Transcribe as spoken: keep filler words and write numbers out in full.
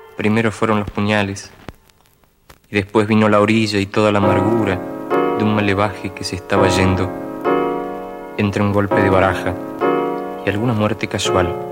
Primero fueron los puñales, y después vino la orilla y toda la amargura de un malevaje que se estaba yendo entre un golpe de baraja y alguna muerte casual.